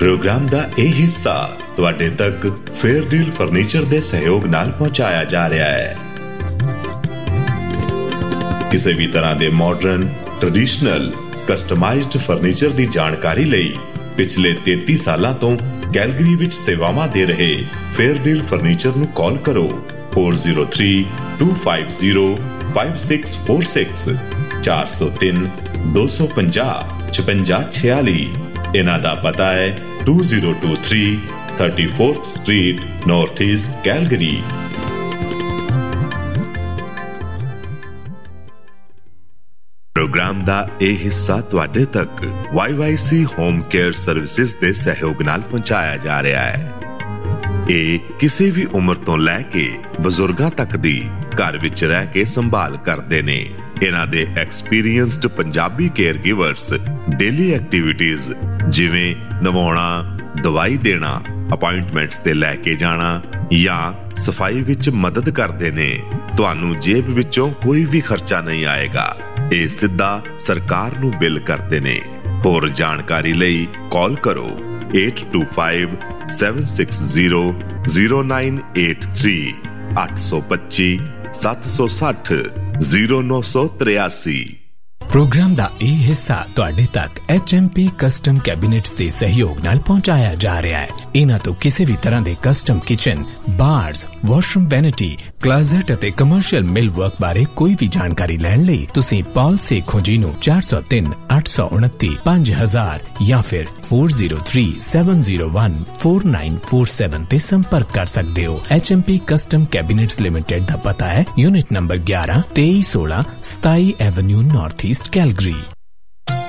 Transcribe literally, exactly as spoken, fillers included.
Programme का यह हिस्सा तुहाडे तक फेयरडील फर्नीचर के सहयोग नाल पहुंचाया जा रहा है। किसी भी तरह के मॉडर्न ट्रेडिशनल कस्टमाइज्ड फर्नीचर की जानकारी लई पिछले तेती सालों तो कैलगरी विच सेवावां दे रहे फेयरडील फर्नीचर नूं कॉल करो four zero three to five zero five six four six चार सौ तीन दो सौ पंजाह छपंजा छियाली। इन्हां दा पता है to zero to three thirty fourth street north east Calgary. Programme दा यह हिस्सा तुहाडे तक Y Y C home care services दे सहयोग नाल पहुंचाया जा रहा है। ये किसी भी उम्र तो लैके बजुर्गां तक दी घर विच रह के संभाल करते ने। इन्हां दे experienced Punjabi care givers daily activities जिवें नवाउणा, दवाई देना, अपॉइंटमेंट्स ते लैके जाना या सफाई विच मदद करते ने। तुहानू जेब विचों कोई भी खर्चा नहीं आएगा। ये सीधा सरकार नू बिल करते ने। होर जानकारी लई कॉल करो eight to five seven six zero zero nine eight three अठ सौ पच्ची सत्त सौ सठ जीरो नौ सौ तिरासी। प्रोग्राम का यह हिस्सा तुहाडे तक H M P custom cabinets के सहयोग नाल पहुंचाया जा रहा है। इन्हां तो किसी भी तरह के custom kitchen, bars, washroom vanity, closet और कमर्शियल मिल वर्क बारे कोई भी जानकारी लैण लई तुसीं पॉल सेखों जी नूं चार सौ तीन अठ सौ उनती पांच हजार या फिर four zero three seven zero one four nine four seven ते संपर्क कर सकते हो। H M P custom cabinets limited का पता है यूनिट नंबर ग्यारह तेईस सोलह सताई एवेन्यू नॉर्थ ईस्ट कैलगरी।